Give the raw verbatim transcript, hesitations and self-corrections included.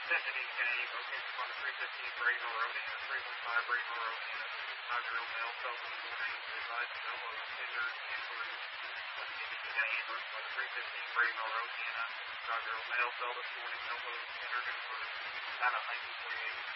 Stephanie Kane, location on three fifteen Bradenor Road and three one five Bradenor Road and five-year-old male cell phone warning, advised no load tender inquiry. Stephanie Kane, location on three fifteen Bradenor Road and five-year-old male cell phone warning, no load tender inquiry. Data nineteen forty-eight.